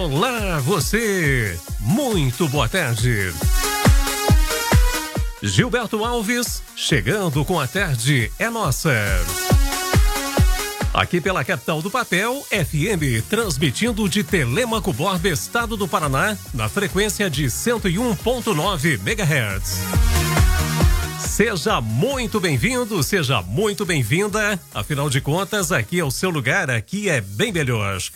Olá, você! Muito boa tarde! Gilberto Alves, chegando com A Tarde é Nossa. Aqui pela capital do papel, FM, transmitindo de Telêmaco Borba, estado do Paraná, na frequência de 101.9 MHz. Seja muito bem-vindo, seja muito bem-vinda. Afinal de contas, aqui é o seu lugar, aqui é bem melhor.